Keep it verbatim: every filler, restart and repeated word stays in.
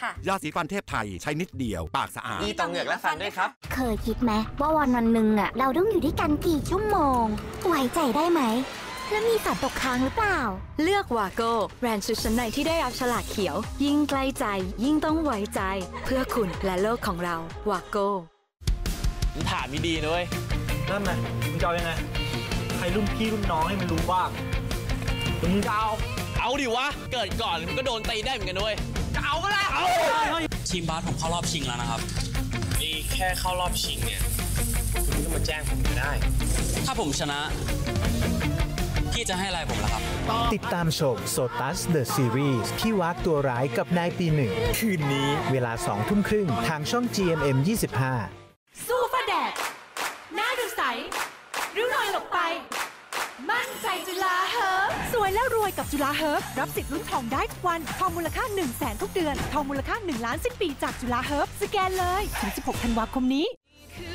ค่ะยาสีฟันเทพไทยใช้นิดเดียวปากสะอาดดีต่อเหงือกและฟันด้วยครับเคยคิดไหมว่าวันวันหนึ่งอะเราต้องอยู่ด้วยกันกี่ชั่วโมงไว้ใจได้ไหมแล้วมีสัตว์ตกค้างหรือเปล่าเลือกวาโก้แบรนด์ชุดชั้นในที่ได้รับฉลากเขียวยิ่งใกล้ใจยิ่งต้องไว้ใจเพื่อคุณและโลกของเราวาโก้มึงถามดีๆนะเว้ยนั่นไงมึงจะเอายังไงใครรุ่นพี่รุ่นน้องให้มันรู้บ้างมึงจะเอาเอาดิวะเกิดก่อนมันก็โดนตีได้เหมือนกันด้วยจะเอาก็แล้วเอาทีมบาสผมเข้ารอบชิงแล้วนะครับนี่แค่เข้ารอบชิงเนี่ยคุณก็มาแจ้งผมก็ได้ถ้าผมชนะพี่จะให้อะไรผมล่ะครับติดตามชมโซตัส The Series ที่วากตัวร้ายกับนายปีหนึ่งคืนนี้เวลาสองทุ่มครึ่งทางช่อง จี เอ็ม เอ็ม ยี่สิบห้าสู้ฟ้าแดดหน้าดูใสริ้วรอยหลบไปมั่นใจจุฬาเฮิร์บสวยแล้วรวยกับจุฬาเฮิร์บรับสิทธิ์ลุ้นทองได้ทุกวันทองมูลค่าหนึ่งแสนทุกเดือนทองมูลค่าหนึ่งล้านสิ้นปีจากจุฬาเฮิร์บสแกนเลยถึงสิบหกธันวาคมนี้